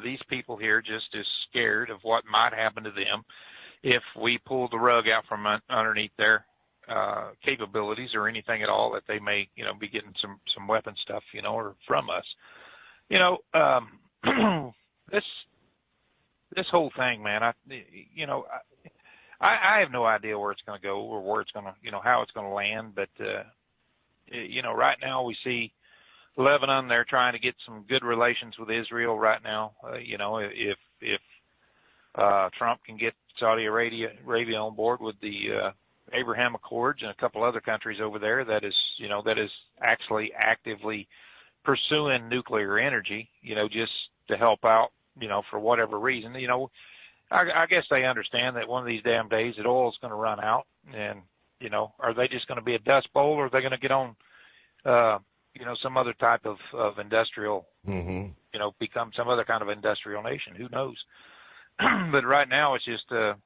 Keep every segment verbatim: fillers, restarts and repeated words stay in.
these people here just as scared of what might happen to them if we pull the rug out from un- underneath their uh, capabilities or anything at all, that they may, you know, be getting some, some weapon stuff, you know, or from us. You know, um, this, this whole thing, man, I, you know, I, I have no idea where it's going to go or where it's going to, you know, how it's going to land. But, uh, you know, right now we see Lebanon, they're trying to get some good relations with Israel right now. Uh, you know, if, if, uh, Trump can get Saudi Arabia, Arabia on board with the, uh, Abraham Accords and a couple other countries over there that is, you know, that is actually actively pursuing nuclear energy, you know, just to help out, you know, for whatever reason. You know, I, I guess they understand that one of these damn days that oil is going to run out, and, you know, are they just going to be a dust bowl, or are they going to get on, uh, you know, some other type of, of industrial, mm-hmm. you know, become some other kind of industrial nation? Who knows? But right now it's just, uh,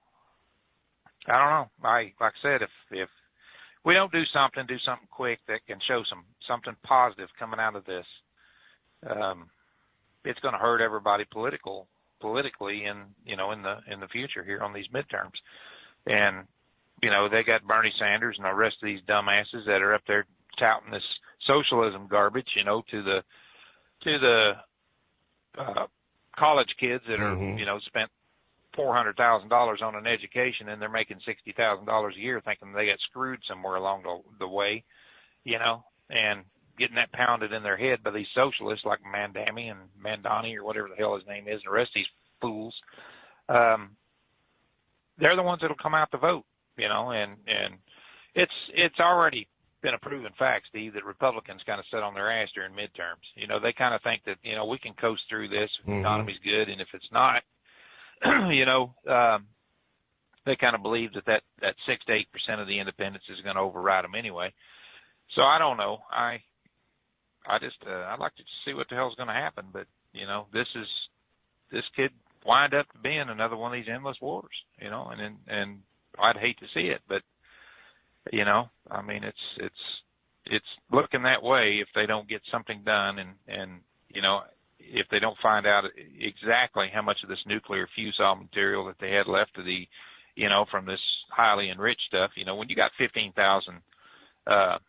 I don't know. I, like I said, if, if we don't do something, do something quick that can show some, something positive coming out of this, um, it's going to hurt everybody political, politically in, you know, in the, in the future here on these midterms. And, you know, they got Bernie Sanders and the rest of these dumbasses that are up there touting this socialism garbage, you know, to the, to the, uh, college kids that are, mm-hmm. you know, spent four hundred thousand dollars on an education, and they're making sixty thousand dollars a year, thinking they got screwed somewhere along the, the way, you know, and getting that pounded in their head by these socialists like Mandami and Mandani or whatever the hell his name is, and the rest of these fools. Um, they're the ones that'll come out to vote, you know, and, and it's, it's already been a proven fact, Steve, that Republicans kind of sit on their ass during midterms. You know, they kind of think that, you know, we can coast through this if the mm-hmm. economy's good, and if it's not, you know, um, they kind of believe that, that that six to eight percent of the independents is going to override them anyway. So I don't know. I I just uh, I'd like to see what the hell's going to happen. But you know, this is this could wind up being another one of these endless wars. You know, and and, and I'd hate to see it, but you know, I mean, it's it's it's looking that way if they don't get something done, and and you know, if they don't find out exactly how much of this nuclear fusel material that they had left of the, you know, from this highly enriched stuff. You know, when you got fifteen thousand uh,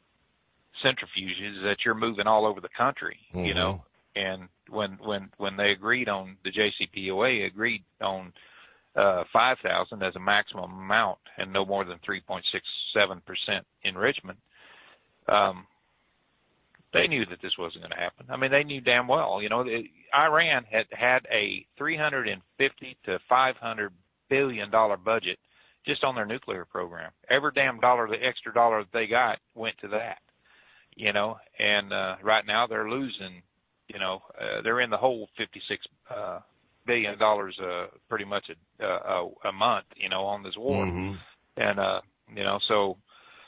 centrifuges that you're moving all over the country, mm-hmm. you know, and when when when they agreed on, the J C P O A agreed on uh, five thousand as a maximum amount and no more than three point six seven percent enrichment, um, they knew that this wasn't going to happen. I mean, they knew damn well. You know, Iran had had a three hundred fifty to five hundred billion dollar budget just on their nuclear program. Every damn dollar, the extra dollar that they got, went to that. You know, and uh, right now they're losing. You know, uh, they're in the hole fifty-six uh, billion dollars, uh, pretty much a, a a month. You know, on this war, mm-hmm. and uh, you know, so.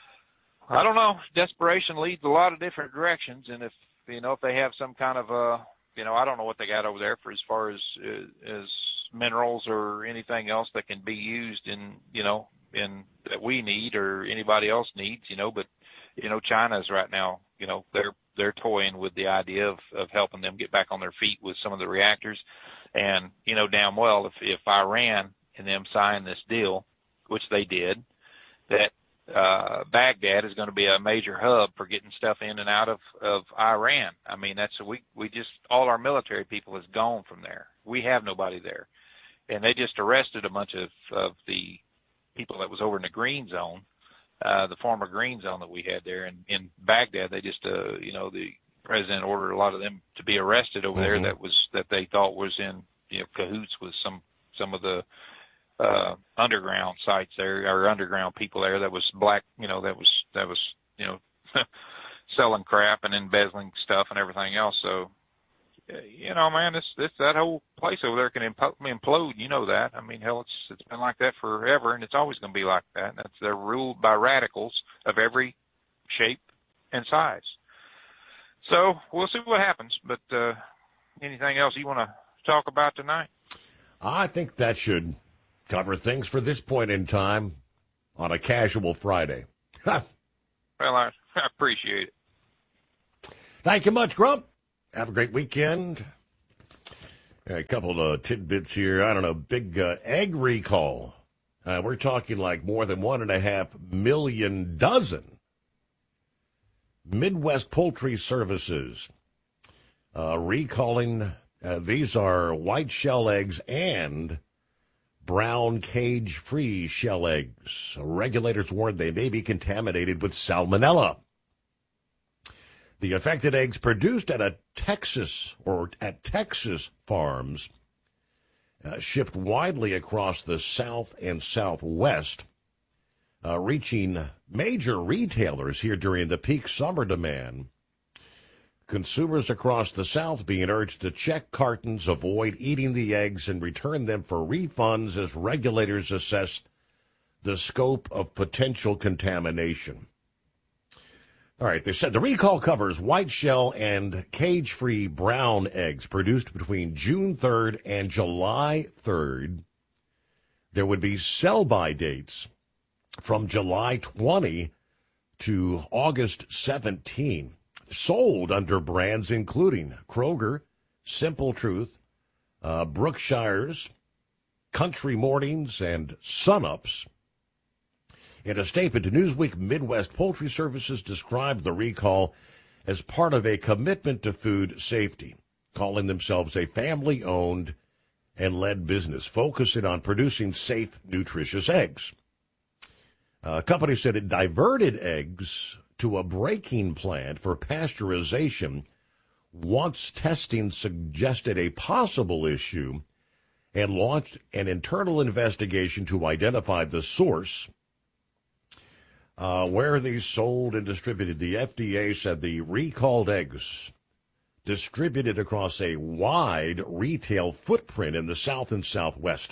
I don't know. Desperation leads a lot of different directions, and if you know if they have some kind of uh, you know, I don't know what they got over there for as far as as minerals or anything else that can be used in you know in that we need or anybody else needs, you know. But you know, China's right now, you know, they're they're toying with the idea of of helping them get back on their feet with some of the reactors, and you know damn well if if Iran and them sign this deal, which they did, that uh, Baghdad is going to be a major hub for getting stuff in and out of, of Iran. I mean, that's, we, we just, all our military people is gone from there. We have nobody there. And they just arrested a bunch of, of the people that was over in the green zone, uh, the former green zone that we had there in, in Baghdad. They just, uh, you know, the president ordered a lot of them to be arrested over mm-hmm. there that was, that they thought was in, you know, cahoots with some, some of the, uh, underground sites there, or underground people there that was black, you know, that was, that was, you know, selling crap and embezzling stuff and everything else. So, you know, man, this, this, that whole place over there can implode. You know that. I mean, hell, it's, it's been like that forever, and it's always going to be like that. That's, they're ruled by radicals of every shape and size. So we'll see what happens. But, uh, anything else you want to talk about tonight? I think that should cover things for this point in time on a casual Friday. Well, I, I appreciate it. Thank you much, Grump. Have a great weekend. A couple of tidbits here. I don't know, big uh, egg recall. Uh, we're talking like more than one and a half million dozen. Midwest Poultry Services uh, recalling, uh, these are white shell eggs and brown cage-free shell eggs. Regulators warn they may be contaminated with salmonella. The affected eggs produced at a Texas or at Texas farms uh, shipped widely across the South and Southwest, uh, reaching major retailers here during the peak summer demand. Consumers across the South being urged to check cartons, avoid eating the eggs, and return them for refunds as regulators assess the scope of potential contamination. All right, they said the recall covers white shell and cage-free brown eggs produced between June third and July third. There would be sell-by dates from July twentieth to August seventeenth, sold under brands including Kroger, Simple Truth, uh, Brookshire's, Country Mornings, and Sunups. In a statement to Newsweek, Midwest Poultry Services described the recall as part of a commitment to food safety, calling themselves a family-owned and led business focusing on producing safe, nutritious eggs. A uh, company said it diverted eggs to a breaking plant for pasteurization once testing suggested a possible issue and launched an internal investigation to identify the source. Uh, where these sold and distributed, the F D A said the recalled eggs distributed across a wide retail footprint in the South and Southwest.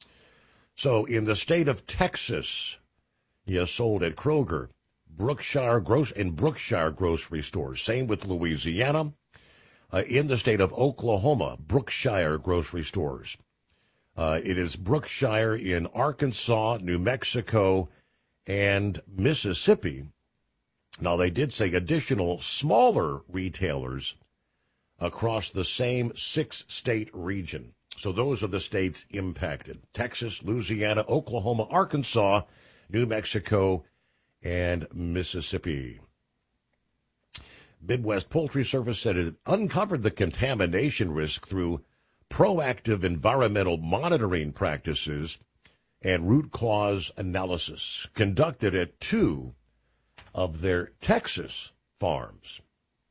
So in the state of Texas, yes, sold at Kroger, Brookshire Gross and Brookshire grocery stores. Same with Louisiana. Uh, in the state of Oklahoma, Brookshire grocery stores. Uh, it is Brookshire in Arkansas, New Mexico, and Mississippi. Now, they did say additional smaller retailers across the same six-state region. So those are the states impacted: Texas, Louisiana, Oklahoma, Arkansas, New Mexico, and Mississippi. Midwest Poultry Service said it uncovered the contamination risk through proactive environmental monitoring practices and root cause analysis conducted at two of their Texas farms.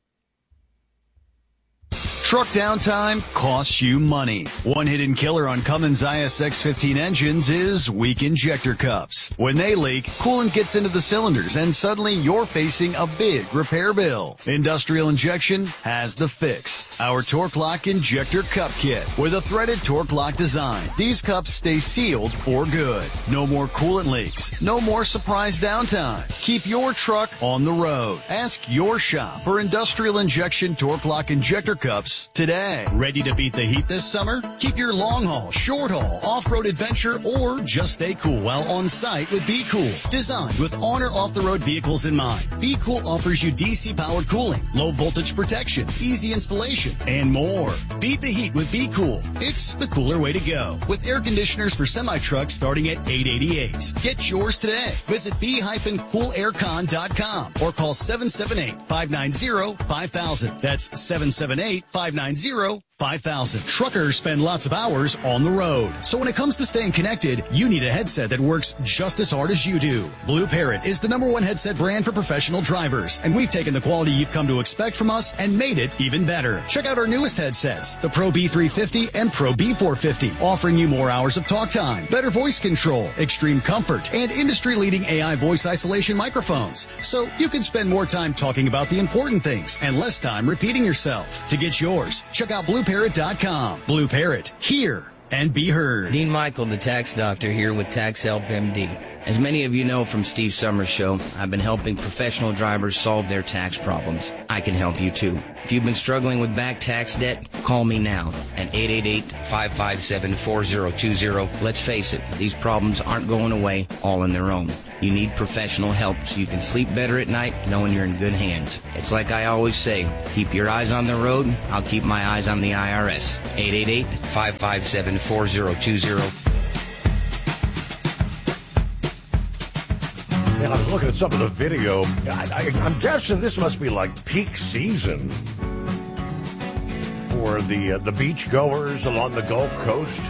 Truck downtime costs you money. One hidden killer on Cummins I S X fifteen engines is weak injector cups. When they leak, coolant gets into the cylinders and suddenly you're facing a big repair bill. Industrial Injection has the fix. Our Torque Lock Injector Cup Kit with a threaded Torque Lock design. These cups stay sealed for good. No more coolant leaks. No more surprise downtime. Keep your truck on the road. Ask your shop for Industrial Injection Torque Lock Injector Cups today. Ready to beat the heat this summer? Keep your long haul, short haul, off-road adventure, or just stay cool while on site with Be Cool. Designed with on or off-the-road vehicles in mind, Be Cool offers you D C-powered cooling, low voltage protection, easy installation, and more. Beat the heat with Be Cool. It's the cooler way to go. With air conditioners for semi-trucks starting at eight hundred eighty-eight dollars. Get yours today. Visit be cool aircon dot com or call seven seven eight, five nine zero, five thousand. That's seven seven eight, five nine zero, five thousand. Truckers spend lots of hours on the road. So when it comes to staying connected, you need a headset that works just as hard as you do. Blue Parrot is the number one headset brand for professional drivers, and we've taken the quality you've come to expect from us and made it even better. Check out our newest headsets, the Pro B three fifty and Pro B four fifty, offering you more hours of talk time, better voice control, extreme comfort, and industry-leading A I voice isolation microphones. So you can spend more time talking about the important things and less time repeating yourself. To get yours, check out blue parrot dot com. Blue Parrot, hear and be heard. Dean Michael, the tax doctor, here with Tax Help M D. As many of you know from Steve Summers' show, I've been helping professional drivers solve their tax problems. I can help you too. If you've been struggling with back tax debt, call me now at eight eight eight, five five seven, four zero two zero. Let's face it, these problems aren't going away all on their own. You need professional help so you can sleep better at night knowing you're in good hands. It's like I always say, keep your eyes on the road, I'll keep my eyes on the I R S. eight eight eight, five five seven, four zero two zero. And I was looking at some of the video. I, I, I'm guessing this must be like peak season for the uh, the beach goers along the Gulf Coast.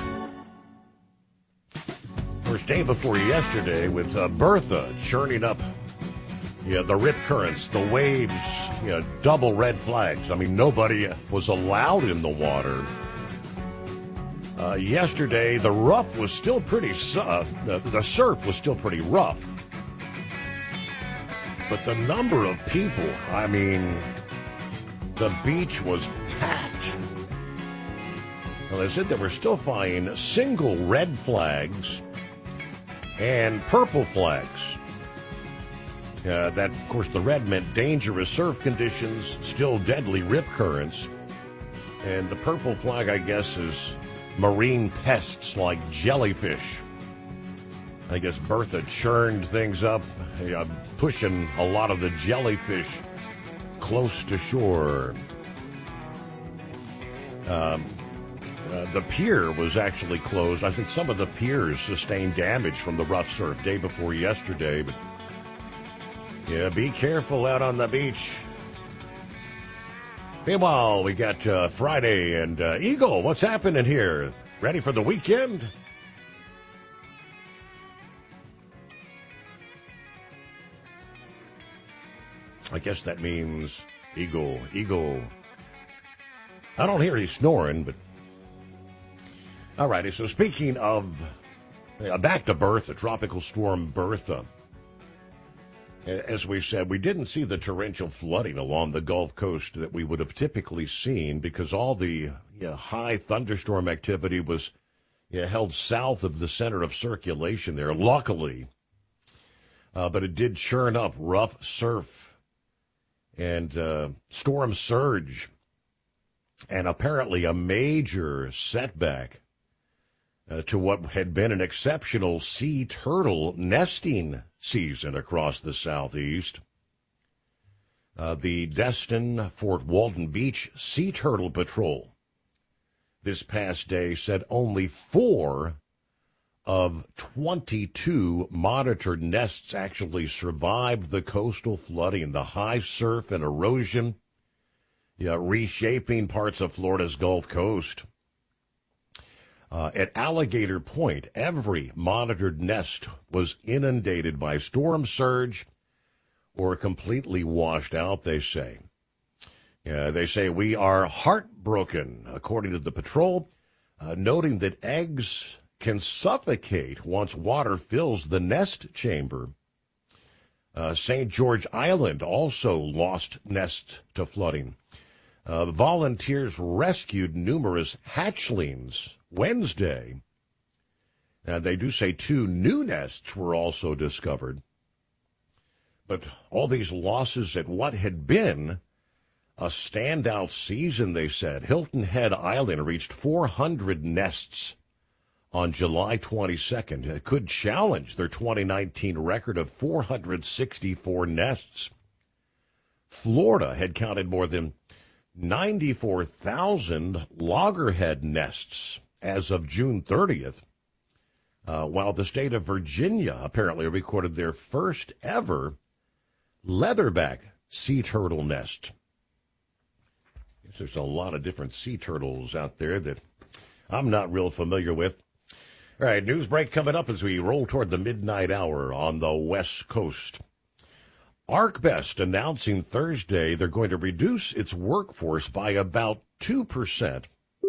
First day before yesterday with uh, Bertha churning up yeah, the rip currents, the waves, yeah, double red flags. I mean, nobody was allowed in the water. Uh, yesterday, the rough was still pretty, uh, the, the surf was still pretty rough. But the number of people, I mean, the beach was packed. Well, they said they were still finding single red flags and purple flags. Uh, that, of course, the red meant dangerous surf conditions, still deadly rip currents. And the purple flag, I guess, is marine pests like jellyfish. I guess Bertha churned things up, uh, pushing a lot of the jellyfish close to shore. Um, uh, the pier was actually closed. I think some of the piers sustained damage from the rough surf day before yesterday. But yeah, be careful out on the beach. Meanwhile, we got uh, Friday and uh, Eagle. What's happening here? Ready for the weekend? I guess that means Eagle, Eagle. I don't hear any snoring, but... All righty, so speaking of... Uh, back to Bertha, Tropical Storm Bertha. As we said, we didn't see the torrential flooding along the Gulf Coast that we would have typically seen because all the you know, high thunderstorm activity was you know, held south of the center of circulation there, luckily. Uh, but it did churn up rough surf and uh, storm surge, and apparently a major setback uh, to what had been an exceptional sea turtle nesting season across the southeast. Uh, the Destin Fort Walton Beach Sea Turtle Patrol this past day said only four of twenty-two monitored nests actually survived the coastal flooding, the high surf and erosion, yeah, reshaping parts of Florida's Gulf Coast. Uh, at Alligator Point, every monitored nest was inundated by storm surge or completely washed out, they say. Uh, they say, we are heartbroken, according to the patrol, uh, noting that eggs can suffocate once water fills the nest chamber. Uh, Saint George Island also lost nests to flooding. Uh, volunteers rescued numerous hatchlings Wednesday. Uh, they do say two new nests were also discovered. But all these losses at what had been a standout season, they said. Hilton Head Island reached four hundred nests on July twenty-second. It could challenge their twenty nineteen record of four hundred sixty-four nests. Florida had counted more than ninety-four thousand loggerhead nests as of June thirtieth, uh, while the state of Virginia apparently recorded their first ever leatherback sea turtle nest. I guess there's a lot of different sea turtles out there that I'm not real familiar with. All right, news break coming up as we roll toward the midnight hour on the West Coast. ArcBest announcing Thursday they're going to reduce its workforce by about two percent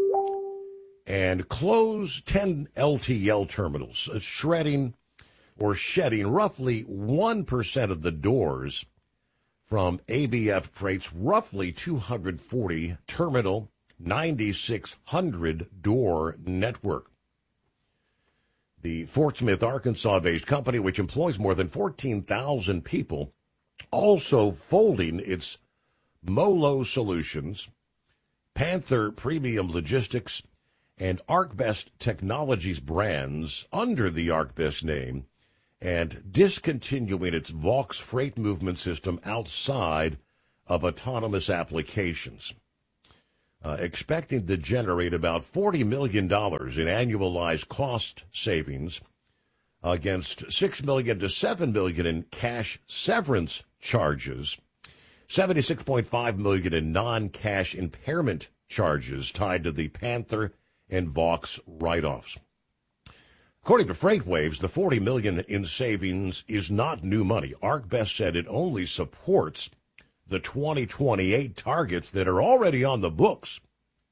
and close ten L T L terminals, shredding or shedding roughly one percent of the doors from A B F Freight's roughly two hundred forty terminal, nine thousand six hundred door network. the Fort Smith, Arkansas-based company, which employs more than fourteen thousand people, also folding its Molo Solutions, Panther Premium Logistics, and ArcBest Technologies brands under the ArcBest name and discontinuing its Vaux freight movement system outside of autonomous applications, uh, expecting to generate about forty million dollars in annualized cost savings against six million dollars to seven million dollars in cash severance charges, seventy-six point five million dollars in non-cash impairment charges tied to the Panther and Vaux write-offs. According to FreightWaves, the forty million dollars in savings is not new money. ArcBest said it only supports the twenty twenty-eight targets that are already on the books.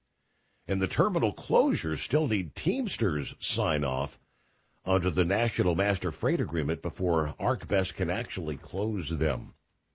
And the terminal closures still need Teamsters sign-off under the National Master Freight Agreement before ArcBest can actually close them.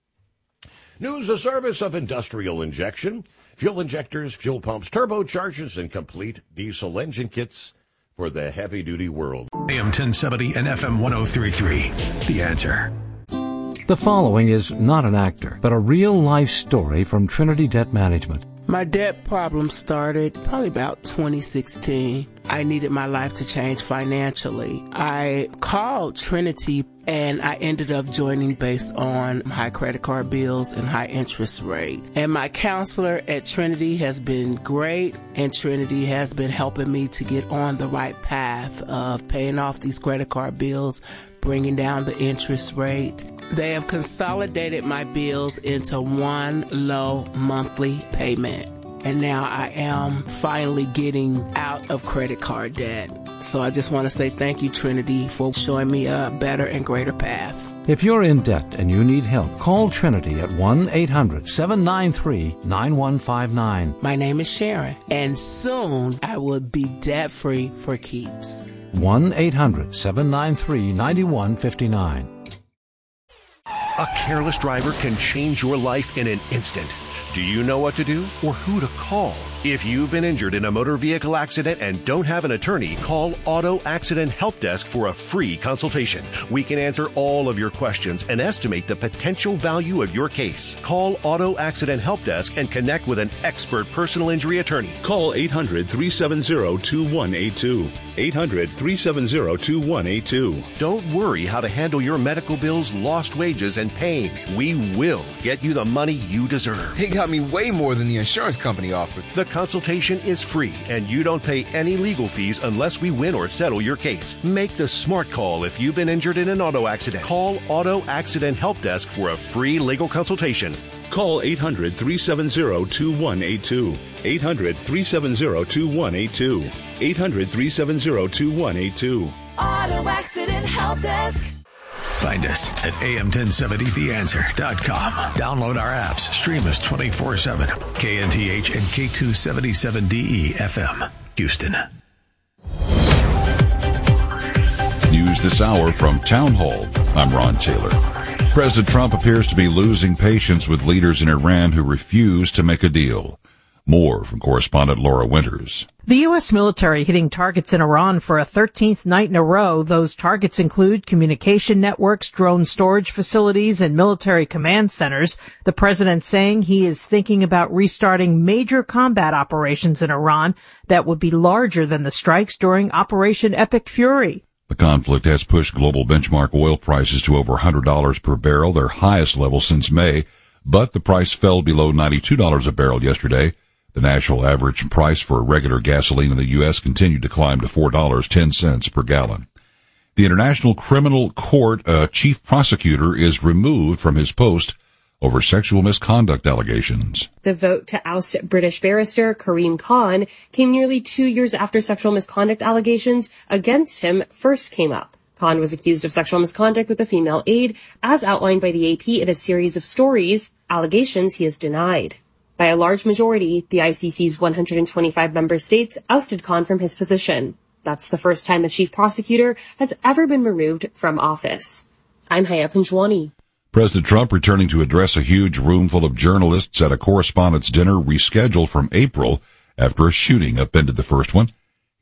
News, a service of Industrial Injection. Fuel injectors, fuel pumps, turbochargers, and complete diesel engine kits for the heavy-duty world. A M ten seventy and F M one oh three point three. The Answer. The following is not an actor, but a real-life story from Trinity Debt Management. My debt problem started probably about twenty sixteen. I needed my life to change financially. I called Trinity and I ended up joining based on high credit card bills and high interest rate. And my counselor at Trinity has been great, and Trinity has been helping me to get on the right path of paying off these credit card bills, bringing down the interest rate. They have consolidated my bills into one low monthly payment. And now I am finally getting out of credit card debt. So I just want to say thank you, Trinity, for showing me a better and greater path. If you're in debt and you need help, call Trinity at one eight hundred seven nine three nine one five nine. My name is Sharon, and soon I will be debt-free for keeps. one eight hundred seven nine three nine one five nine. A careless driver can change your life in an instant. Do you know what to do or who to call? If you've been injured in a motor vehicle accident and don't have an attorney, call Auto Accident Help Desk for a free consultation. We can answer all of your questions and estimate the potential value of your case. Call Auto Accident Help Desk and connect with an expert personal injury attorney. Call eight hundred three seven zero two one eight two. eight hundred three seven zero two one eight two. Don't worry how to handle your medical bills, lost wages, and pain. We will get you the money you deserve. They got me way more than the insurance company offered. The consultation is free, and you don't pay any legal fees unless we win or settle your case. Make the smart call if you've been injured in an auto accident. Call Auto Accident Help Desk for a free legal consultation. Call eight hundred three seven zero two one eight two. eight hundred three seven zero two one eight two. eight hundred three seven zero two one eight two. Auto Accident Help Desk. Find us at A M ten seventy the answer dot com. Download our apps. Stream us twenty-four seven. K N T H and K two seventy-seven D E F M. Houston. News this hour from Town Hall. I'm Ron Taylor. President Trump appears to be losing patience with leaders in Iran who refuse to make a deal. More from correspondent Laura Winters. The U S military hitting targets in Iran for a thirteenth night in a row. Those targets include communication networks, drone storage facilities, and military command centers. The president saying he is thinking about restarting major combat operations in Iran that would be larger than the strikes during Operation Epic Fury. The conflict has pushed global benchmark oil prices to over one hundred dollars per barrel, their highest level since May, but the price fell below ninety-two dollars a barrel yesterday. The national average price for regular gasoline in the U S continued to climb to four dollars and ten cents per gallon. The International Criminal Court uh, chief prosecutor is removed from his post over sexual misconduct allegations. The vote to oust British barrister Karim Khan came nearly two years after sexual misconduct allegations against him first came up. Khan was accused of sexual misconduct with a female aide, as outlined by the A P in a series of stories, allegations he has denied. By a large majority, the I C C's one hundred twenty-five member states ousted Khan from his position. That's the first time the chief prosecutor has ever been removed from office. I'm Haya Panjwani. President Trump returning to address a huge room full of journalists at a correspondents' dinner rescheduled from April after a shooting upended the first one.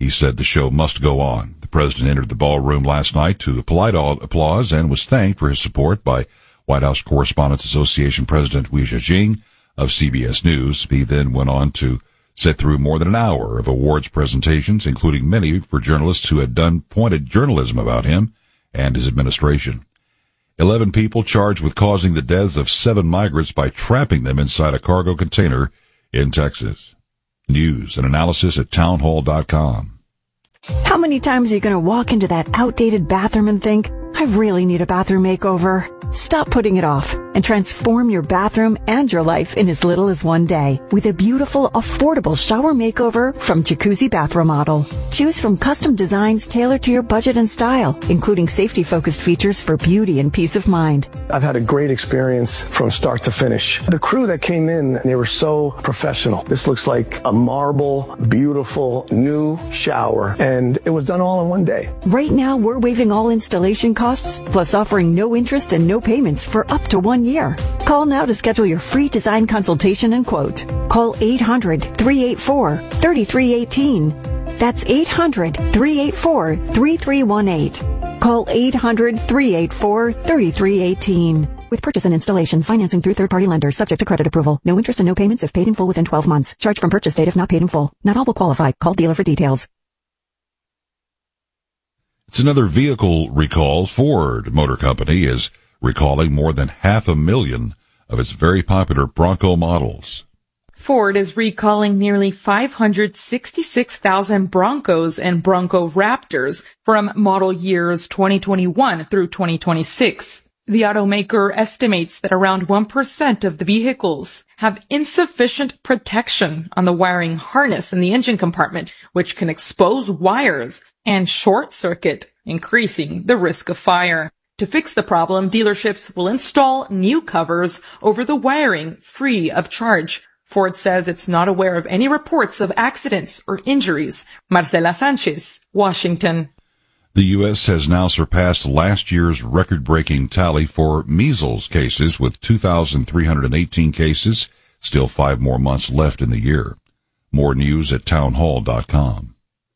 He said the show must go on. The president entered the ballroom last night to the polite applause and was thanked for his support by White House Correspondents Association President Wei Zhijing of C B S News. He then went on to sit through more than an hour of awards presentations, including many for journalists who had done pointed journalism about him and his administration. Eleven people charged with causing the deaths of seven migrants by trapping them inside a cargo container in Texas. News and analysis at townhall dot com. How many times are you going to walk into that outdated bathroom and think, I really need a bathroom makeover? Stop putting it off and transform your bathroom and your life in as little as one day with a beautiful, affordable shower makeover from Jacuzzi Bath Remodel. Choose from custom designs tailored to your budget and style, including safety-focused features for beauty and peace of mind. I've had a great experience from start to finish. The crew that came in, they were so professional. This looks like a marble, beautiful, new shower, and it was done all in one day. Right now, we're waiving all installation costs, plus offering no interest and no payments for up to one year. Call now to schedule your free design consultation and quote. Call eight hundred, three eight four, three three one eight. That's eight hundred, three eight four, three three one eight. Call eight hundred, three eight four, three three one eight. With purchase and installation, financing through third-party lenders, subject to credit approval. No interest and no payments if paid in full within twelve months. Charge from purchase date if not paid in full. Not all will qualify. Call dealer for details. It's another vehicle recall. Ford Motor Company is recalling more than half a million of its very popular Bronco models. Ford is recalling nearly five hundred sixty-six thousand Broncos and Bronco Raptors from model years twenty twenty-one through twenty twenty-six. The automaker estimates that around one percent of the vehicles have insufficient protection on the wiring harness in the engine compartment, which can expose wires and short circuit, increasing the risk of fire. To fix the problem, dealerships will install new covers over the wiring free of charge. Ford says it's not aware of any reports of accidents or injuries. Marcela Sanchez, Washington. The U S has now surpassed last year's record-breaking tally for measles cases with two thousand three hundred eighteen cases, still five more months left in the year. More news at townhall dot com.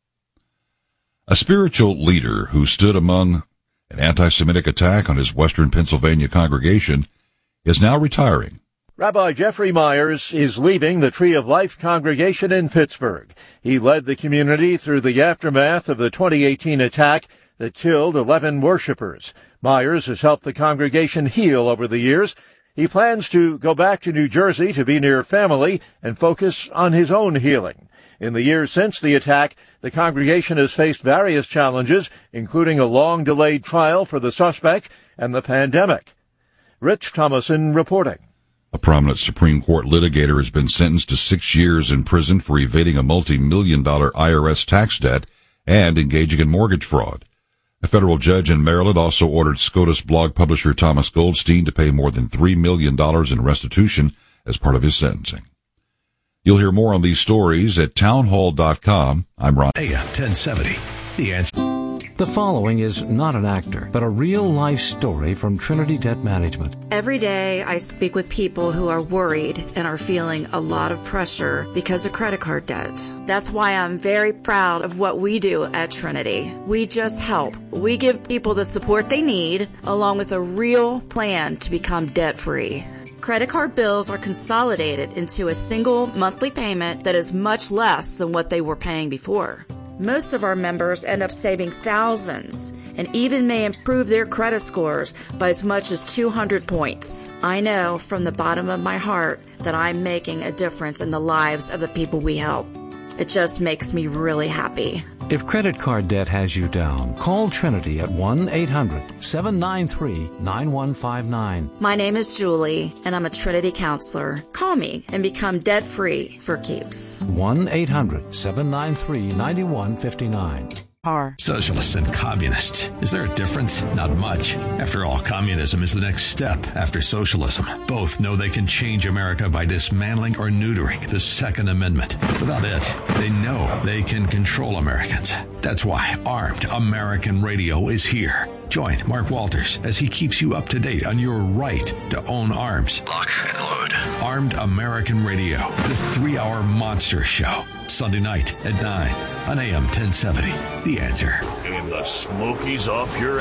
A spiritual leader who stood among an anti-Semitic attack on his Western Pennsylvania congregation is now retiring. Rabbi Jeffrey Myers is leaving the Tree of Life congregation in Pittsburgh. He led the community through the aftermath of the twenty eighteen attack that killed eleven worshipers. Myers has helped the congregation heal over the years. He plans to go back to New Jersey to be near family and focus on his own healing. In the years since the attack, the congregation has faced various challenges, including a long-delayed trial for the suspect and the pandemic. Rich Thomason reporting. A prominent Supreme Court litigator has been sentenced to six years in prison for evading a multi-million dollar I R S tax debt and engaging in mortgage fraud. A federal judge in Maryland also ordered SCOTUS blog publisher Thomas Goldstein to pay more than three million dollars in restitution as part of his sentencing. You'll hear more on these stories at townhall dot com. I'm Ron. A M ten seventy. The Answer. The following is not an actor, but a real-life story from Trinity Debt Management. Every day I speak with people who are worried and are feeling a lot of pressure because of credit card debt. That's why I'm very proud of what we do at Trinity. We just help. We give people the support they need, along with a real plan to become debt-free. Credit card bills are consolidated into a single monthly payment that is much less than what they were paying before. Most of our members end up saving thousands and even may improve their credit scores by as much as two hundred points. I know from the bottom of my heart that I'm making a difference in the lives of the people we help. It just makes me really happy. If credit card debt has you down, call Trinity at one eight hundred, seven nine three, nine one five nine. My name is Julie, and I'm a Trinity counselor. Call me and become debt-free for keeps. one eight hundred, seven nine three, nine one five nine. Socialist and communist. Is there a difference? Not much. After all, communism is the next step after socialism. Both know they can change America by dismantling or neutering the Second Amendment. Without it, they know they can control Americans. That's why Armed American Radio is here. Join Mark Walters as he keeps you up to date on your right to own arms. Lock and load. Armed American Radio, the three-hour monster show. Sunday night at nine on A M ten seventy. The Answer. And the Smokies off your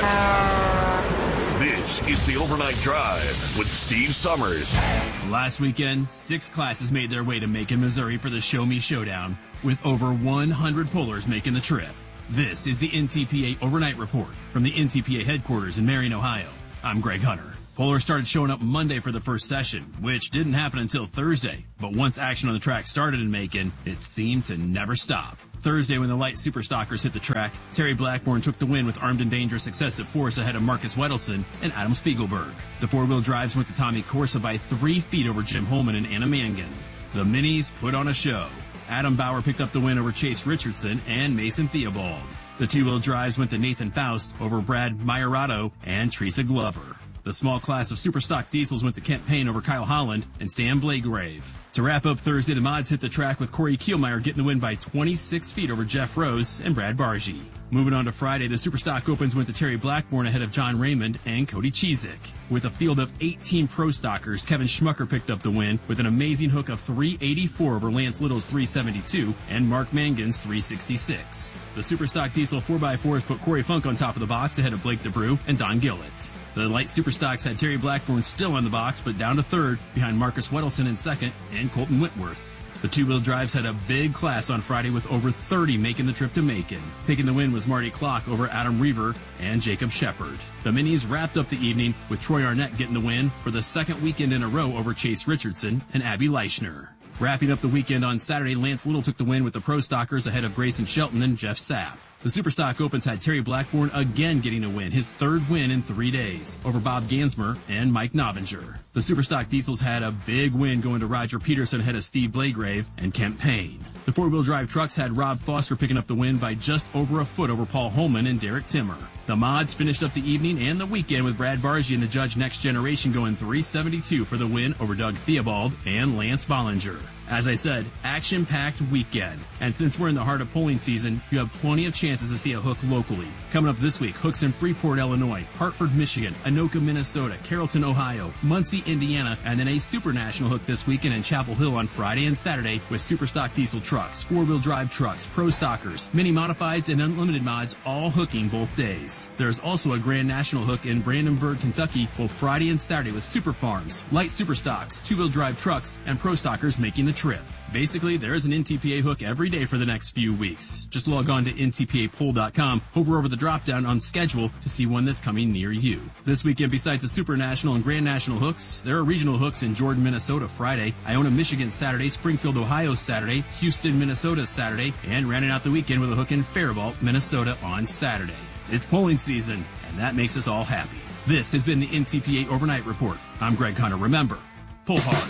This is the Overnight Drive with Steve Summers. Last weekend, six classes made their way to Macon, Missouri for the Show Me Showdown, with over one hundred pullers making the trip. This is the N T P A Overnight Report from the N T P A headquarters in Marion, Ohio. I'm Greg Hunter. Pullers started showing up Monday for the first session, which didn't happen until Thursday. But once action on the track started in Macon, it seemed to never stop. Thursday, when the light super stockers hit the track, Terry Blackburn took the win with Armed and Dangerous Excessive Force ahead of Marcus Wedelson and Adam Spiegelberg. The four-wheel drives went to Tommy Corsa by three feet over Jim Holman and Anna Mangan. The Minis put on a show. Adam Bauer picked up the win over Chase Richardson and Mason Theobald. The two-wheel drives went to Nathan Faust over Brad Maiorato and Teresa Glover. The small class of Superstock diesels went to Kent Payne over Kyle Holland and Stan Blagrave. To wrap up Thursday, the mods hit the track with Corey Kielmeyer getting the win by twenty-six feet over Jeff Rose and Brad Bargy. Moving on to Friday, the Superstock Opens went to Terry Blackburn ahead of John Raymond and Cody Cheezick. With a field of eighteen pro stockers, Kevin Schmucker picked up the win with an amazing hook of three eighty-four over Lance Little's three seventy-two and Mark Mangan's three sixty-six. The Superstock Diesel four by fours put Corey Funk on top of the box ahead of Blake DeBrew and Don Gillett. The light Superstocks had Terry Blackburn still on the box, but down to third behind Marcus Wedelson in second and Colton Whitworth. The two-wheel drives had a big class on Friday with over thirty making the trip to Macon. Taking the win was Marty Clock over Adam Reaver and Jacob Shepard. The Minis wrapped up the evening with Troy Arnett getting the win for the second weekend in a row over Chase Richardson and Abby Leichner. Wrapping up the weekend on Saturday, Lance Little took the win with the Pro Stockers ahead of Grayson Shelton and Jeff Sapp. The Superstock Opens had Terry Blackburn again getting a win, his third win in three days, over Bob Gansmer and Mike Novinger. The Superstock Diesels had a big win going to Roger Peterson ahead of Steve Blagrave and Kent Payne. The four-wheel drive trucks had Rob Foster picking up the win by just over a foot over Paul Holman and Derek Timmer. The mods finished up the evening and the weekend with Brad Bargy and the Judge Next Generation going three seventy-two for the win over Doug Theobald and Lance Bollinger. As I said, action-packed weekend. And since we're in the heart of polling season, you have plenty of chances to see a hook locally. Coming up this week, hooks in Freeport, Illinois, Hartford, Michigan, Anoka, Minnesota, Carrollton, Ohio, Muncie, Indiana, and then a super national hook this weekend in Chapel Hill on Friday and Saturday with Superstock diesel trucks, four-wheel drive trucks, pro stockers, mini modifieds, and unlimited mods all hooking both days. There's also a Grand National hook in Brandenburg, Kentucky, both Friday and Saturday with Super Farms, light Superstocks, two-wheel drive trucks, and pro stockers making the trip. Basically, there is an N T P A hook every day for the next few weeks. Just log on to N T P A poll dot com, hover over the drop-down on schedule to see one that's coming near you. This weekend, besides the Super National and Grand National hooks, there are regional hooks in Jordan, Minnesota Friday, Iona, Michigan Saturday, Springfield, Ohio Saturday, Houston, Minnesota Saturday, and rounding out the weekend with a hook in Faribault, Minnesota on Saturday. It's polling season, and that makes us all happy. This has been the N T P A Overnight Report. I'm Greg Hunter. Remember, pull hard.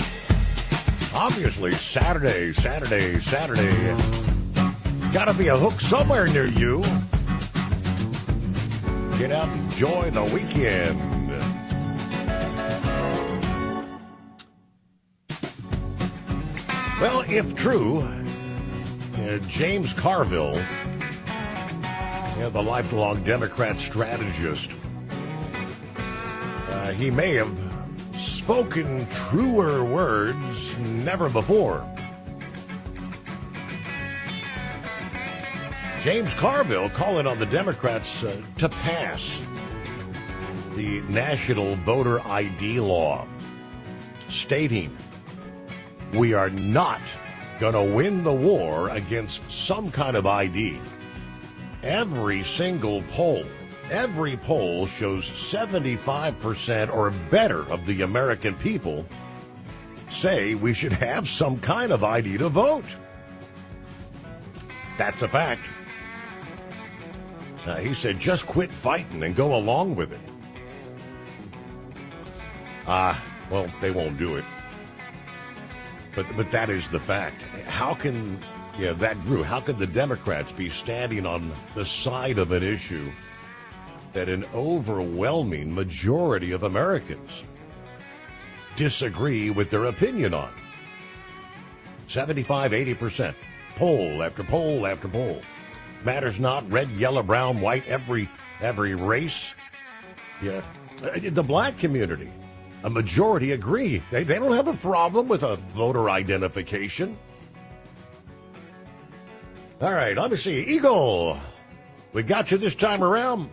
Obviously, Saturday, Saturday, Saturday. Gotta be a hook somewhere near you. Get out and enjoy the weekend. Well, if true, uh, James Carville, yeah, the lifelong Democrat strategist, uh, he may have spoken truer words never before. James Carville calling on the Democrats uh, to pass the national voter I D law, stating, we are not going to win the war against some kind of I D. Every single poll Every poll shows seventy-five percent or better of the American people say we should have some kind of I D to vote. That's a fact. Uh, he said, just quit fighting and go along with it. Ah, uh, well, they won't do it. But but that is the fact. How can, yeah, that group, how could the Democrats be standing on the side of an issue that an overwhelming majority of Americans disagree with their opinion on? seventy-five, eighty percent. Poll after poll after poll. Matters not, red, yellow, brown, white, every every race. Yeah. The black community, a majority agree. They, they don't have a problem with a voter identification. All right, let me see. Eagle, we got you this time around.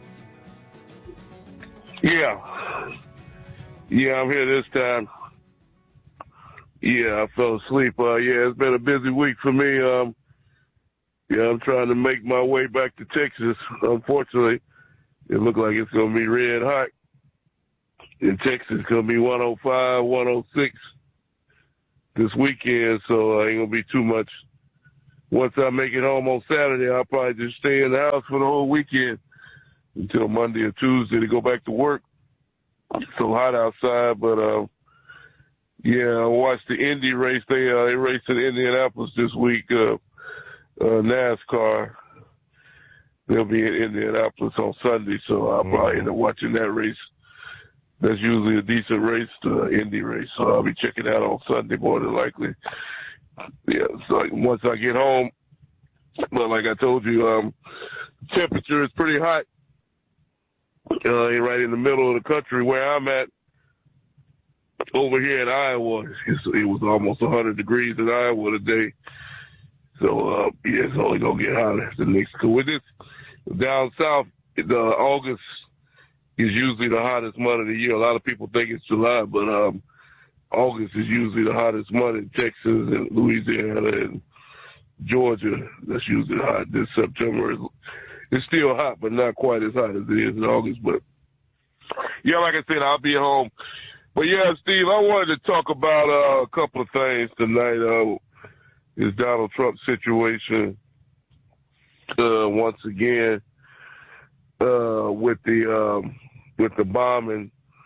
Yeah. Yeah, I'm here this time. Yeah, I fell asleep. Uh, yeah, it's been a busy week for me. Um, yeah, I'm trying to make my way back to Texas. Unfortunately, it looked like it's going to be red hot. In Texas, it's going to be one oh five, one oh six this weekend, so uh, ain't going to be too much. Once I make it home on Saturday, I'll probably just stay in the house for the whole weekend until Monday or Tuesday to go back to work. It's so hot outside, but uh, yeah, I watched the Indy race. They uh, they raced in Indianapolis this week, uh, uh, NASCAR. They'll be in Indianapolis on Sunday, so I'll probably end up watching that race. That's usually a decent race, uh, Indy race, so I'll be checking that on Sunday more than likely. Yeah, so once I get home, but like I told you, um, temperature is pretty hot. Uh, right in the middle of the country where I'm at. Over here in Iowa, it's, it was almost one hundred degrees in Iowa today. So, uh, yeah, it's only going to get hotter the next couple. With this, down south, the August is usually the hottest month of the year. A lot of people think it's July, but um, August is usually the hottest month in Texas and Louisiana and Georgia. That's usually hot. This September is it's still hot, but not quite as hot as it is in August. But yeah, like I said, I'll be at home. But yeah, Steve, I wanted to talk about uh, a couple of things tonight. Uh, is Donald Trump's situation uh, once again uh, with the um, with the bombing.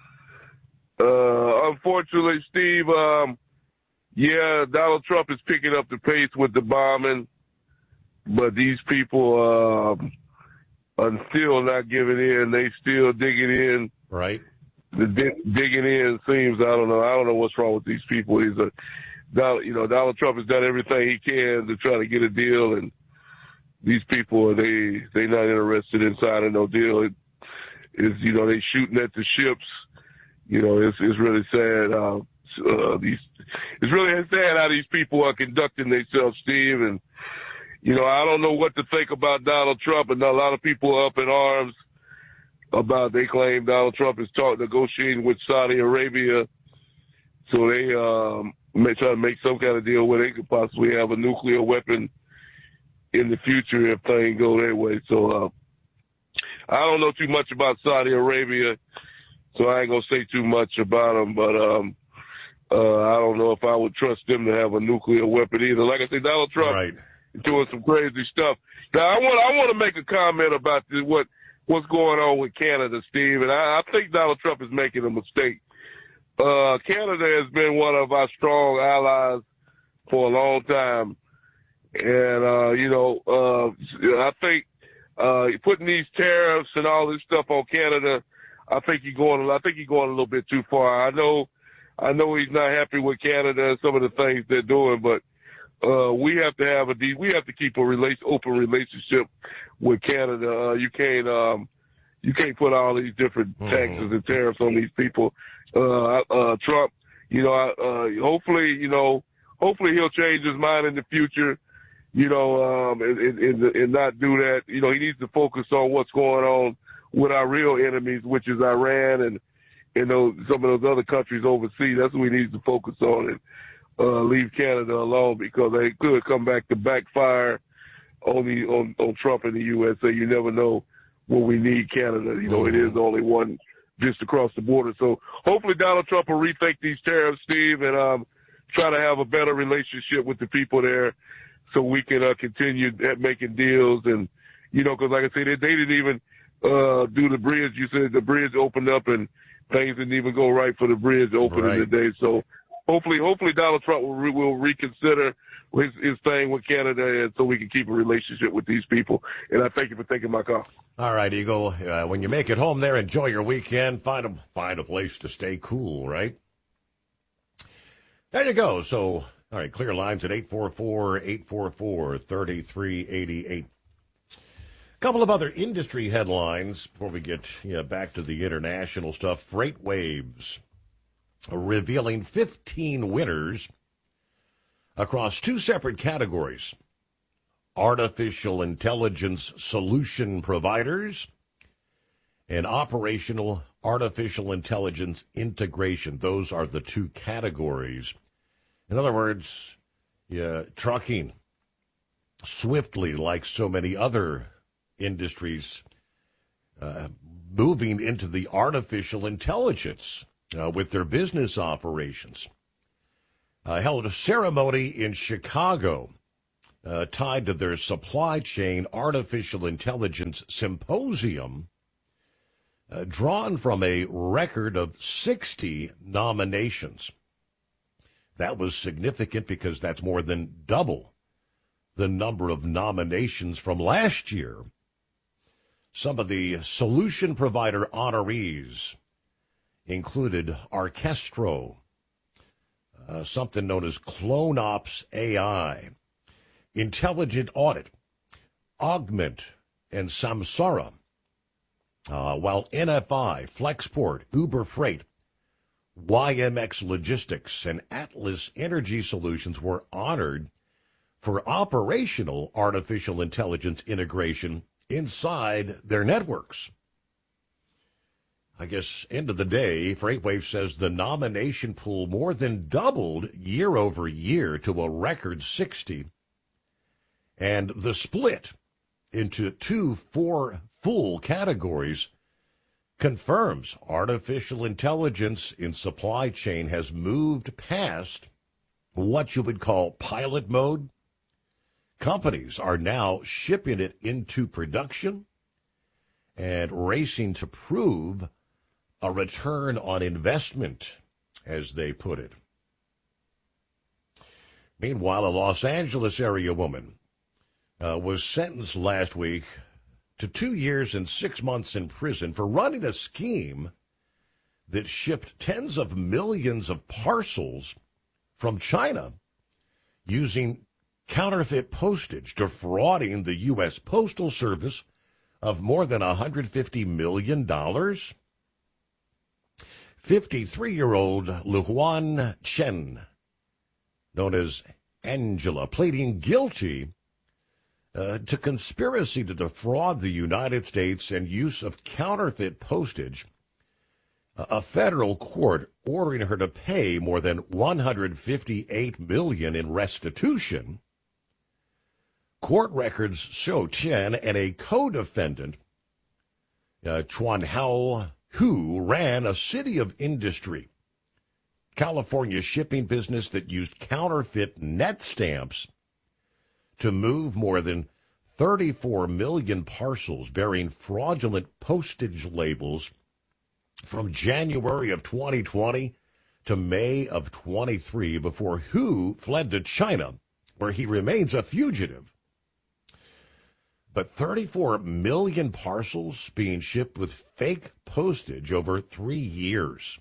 Uh, unfortunately, Steve, um, yeah, Donald Trump is picking up the pace with the bombing, but these people um, are still not giving in. They still digging in. Right. The dig- digging in seems, I don't know, I don't know what's wrong with these people. He's a, Donald, you know, Donald Trump has done everything he can to try to get a deal, and these people, they they not interested in signing no deal. It is, you know, they shooting at the ships. You know, it's it's really sad how uh, these. It's really sad how these people are conducting themselves, Steve. And you know, I don't know what to think about Donald Trump, and a lot of people are up in arms about. They claim Donald Trump is talk negotiating with Saudi Arabia, so they um, may try to make some kind of deal where they could possibly have a nuclear weapon in the future if things go their way. So uh, I don't know too much about Saudi Arabia. So I ain't gonna say too much about them, but um, uh, I don't know if I would trust them to have a nuclear weapon either. Like I said, Donald Trump right. doing some crazy stuff. Now I want I want to make a comment about this, what what's going on with Canada, Steve, and I, I think Donald Trump is making a mistake. Uh, Canada has been one of our strong allies for a long time, and uh, you know, uh, I think uh, putting these tariffs and all this stuff on Canada. I think he's going. I think he's going a little bit too far. I know, I know he's not happy with Canada and some of the things they're doing, but uh, we have to have a we have to keep a relation, open relationship with Canada. Uh, you can't, um, you can't put all these different taxes and tariffs on these people. Uh, uh, Trump, you know, uh, hopefully, you know, hopefully he'll change his mind in the future. You know, um, and, and, and not do that. You know, he needs to focus on what's going on with our real enemies, which is Iran and, and those, some of those other countries overseas. That's what we need to focus on, and uh, leave Canada alone, because they could come back to backfire on the on, on Trump and the U S A. You never know when we need Canada. You know, mm-hmm. It is only one just across the border. So hopefully Donald Trump will rethink these tariffs, Steve, and um, try to have a better relationship with the people there, so we can uh, continue making deals. And you know, because like I said, they, they didn't even. Uh, do the bridge. You said the bridge opened up and things didn't even go right for the bridge opening right. today. So hopefully, hopefully Donald Trump will, re- will reconsider his, his thing with Canada, and so we can keep a relationship with these people. And I thank you for taking my call. All right, Eagle. Uh, when you make it home there, enjoy your weekend. Find a, find a place to stay cool, right? There you go. So, all right, clear lines at eight four four, eight four four, three three eight eight. A couple of other industry headlines before we get you know, back to the international stuff. Freight waves revealing fifteen winners across two separate categories: artificial intelligence solution providers and operational artificial intelligence integration. Those are the two categories. In other words, yeah, trucking swiftly, like so many other industries, uh, moving into the artificial intelligence uh, with their business operations. Uh, held a ceremony in Chicago uh, tied to their supply chain artificial intelligence symposium, uh, drawn from a record of sixty nominations. That was significant because that's more than double the number of nominations from last year. Some of the solution provider honorees included Orchestro, uh, something known as CloneOps A I, Intelligent Audit, Augment, and Samsara, uh, while N F I, Flexport, Uber Freight, Y M X Logistics, and Atlas Energy Solutions were honored for operational artificial intelligence integration inside their networks. I guess, end of the day, FreightWave says the nomination pool more than doubled year over year to a record sixty. And the split into two, four full categories confirms artificial intelligence in supply chain has moved past what you would call pilot mode. Companies are now shipping it into production and racing to prove a return on investment, as they put it. Meanwhile, a Los Angeles area woman uh, was sentenced last week to two years and six months in prison for running a scheme that shipped tens of millions of parcels from China using counterfeit postage, defrauding the U S Postal Service of more than one hundred fifty million dollars. fifty-three-year-old Luhuan Chen, known as Angela, pleading guilty uh, to conspiracy to defraud the United States and use of counterfeit postage. A federal court ordering her to pay more than one hundred fifty-eight million dollars in restitution. Court records show Chen and a co-defendant, uh, Chuan Hao Hu, ran a city of industry, California shipping business that used counterfeit net stamps to move more than thirty-four million parcels bearing fraudulent postage labels from January of twenty twenty to May of twenty-three before Hu fled to China, where he remains a fugitive. But thirty-four million parcels being shipped with fake postage over three years,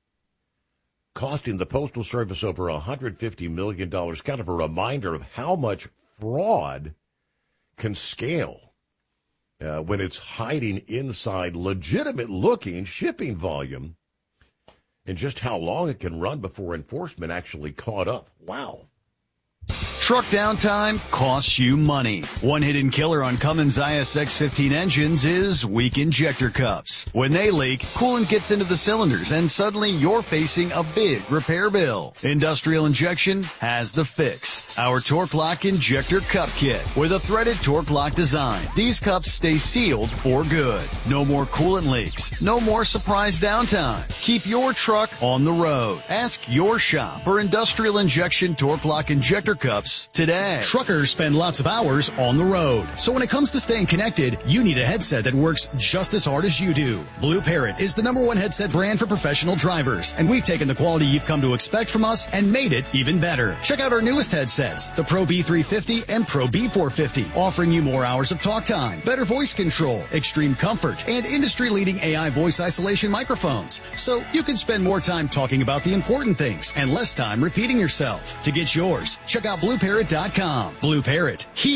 costing the Postal Service over one hundred fifty million dollars, kind of a reminder of how much fraud can scale uh, when it's hiding inside legitimate-looking shipping volume, and just how long it can run before enforcement actually caught up. Wow. Truck downtime costs you money. One hidden killer on Cummins I S X fifteen engines is weak injector cups. When they leak, coolant gets into the cylinders and suddenly you're facing a big repair bill. Industrial Injection has the fix. Our Torque Lock Injector Cup Kit with a threaded Torque Lock design. These cups stay sealed for good. No more coolant leaks. No more surprise downtime. Keep your truck on the road. Ask your shop for Industrial Injection Torque Lock Injector Cups today. Truckers spend lots of hours on the road. So when it comes to staying connected, you need a headset that works just as hard as you do. Blue Parrot is the number one headset brand for professional drivers, and we've taken the quality you've come to expect from us and made it even better. Check out our newest headsets, the Pro B three fifty and Pro B four fifty, offering you more hours of talk time, better voice control, extreme comfort, and industry-leading A I voice isolation microphones. So you can spend more time talking about the important things and less time repeating yourself. To get yours, check out blue parrot dot com. Blue Parrot, here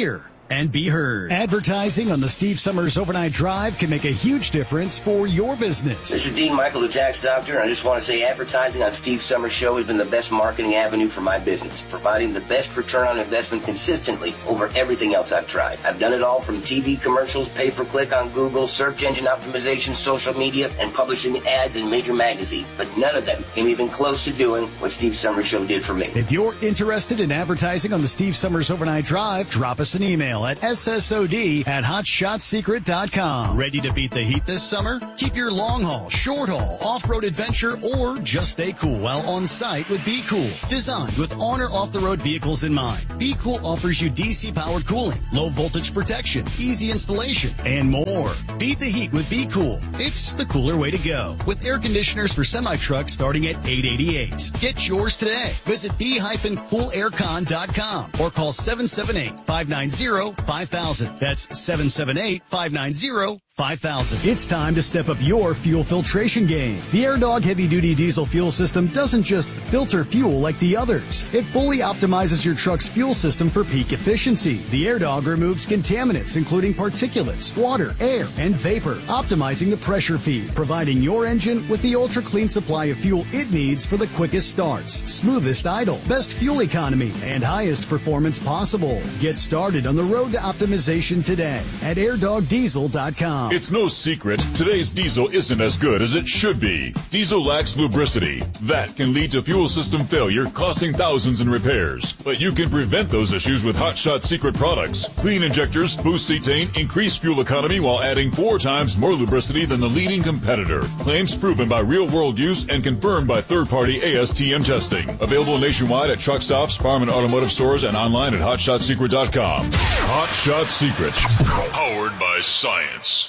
and be heard. Advertising on the Steve Summers Overnight Drive can make a huge difference for your business. This is Dean Michael, the tax doctor, and I just want to say advertising on Steve Summers' show has been the best marketing avenue for my business, providing the best return on investment consistently over everything else I've tried. I've done it all from T V commercials, pay-per-click on Google, search engine optimization, social media, and publishing ads in major magazines, but none of them came even close to doing what Steve Summers' show did for me. If you're interested in advertising on the Steve Summers Overnight Drive, drop us an email at S S O D at hot shot secret dot com. Ready to beat the heat this summer? Keep your long haul, short haul, off-road adventure, or just stay cool while on site with Be Cool. Designed with on or off-the-road vehicles in mind, Be Cool offers you D C-powered cooling, low voltage protection, easy installation, and more. Beat the heat with Be Cool. It's the cooler way to go. With air conditioners for semi-trucks starting at eight hundred eighty-eight dollars. Get yours today. Visit be cool air con dot com or call seven seven eight, five nine zero, five thousand. That's seven seven eight, five nine zero, five thousand. It's time to step up your fuel filtration game. The AirDog heavy-duty diesel fuel system doesn't just filter fuel like the others. It fully optimizes your truck's fuel system for peak efficiency. The AirDog removes contaminants, including particulates, water, air, and vapor, optimizing the pressure feed, providing your engine with the ultra-clean supply of fuel it needs for the quickest starts, smoothest idle, best fuel economy, and highest performance possible. Get started on the road to optimization today at air dog diesel dot com. It's no secret, today's diesel isn't as good as it should be. Diesel lacks lubricity. That can lead to fuel system failure, costing thousands in repairs. But you can prevent those issues with Hot Shot Secret products. Clean injectors, boost cetane, increase fuel economy while adding four times more lubricity than the leading competitor. Claims proven by real-world use and confirmed by third-party A S T M testing. Available nationwide at truck stops, farm and automotive stores, and online at hot shot secret dot com. Hot Shot Secret. Powered by science.